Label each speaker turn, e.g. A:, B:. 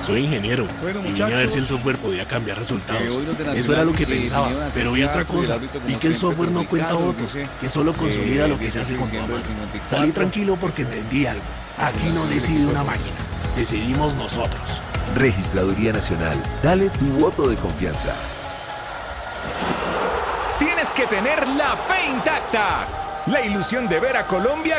A: Soy ingeniero
B: Bueno,
A: y vine a ver si el
B: muchachos,
A: software podía cambiar resultados.
B: hoy los de
A: Eso
B: Nacional
A: era lo que
B: que
A: pensaba,
B: vinieron a
A: pero vi otra
B: acercar, pues, el
A: cosa.
B: árbitro, como
A: Vi que el
B: siempre,
A: software no cuenta
B: perjudicado,
A: votos,
B: dice,
A: que solo consolida lo que ya
B: 18
A: se
B: de
A: contó a
B: diciembre
A: mano.
B: del 54.
A: Salí tranquilo porque entendí algo. Aquí no decide una máquina, decidimos nosotros.
C: Registraduría Nacional. Dale tu voto de confianza.
D: Tienes que tener la fe intacta. La ilusión de ver a Colombia